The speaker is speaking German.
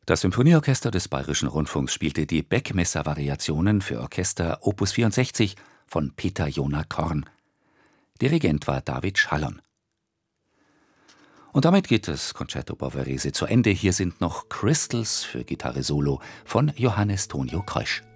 Das Symphonieorchester des Bayerischen Rundfunks spielte die Beckmesser-Variationen für Orchester Opus 64 von Peter Jona Korn. Dirigent war David Schallon. Und damit geht das Concerto Bavarise zu Ende. Hier sind noch Crystals für Gitarre Solo von Johannes Tonio Kreusch.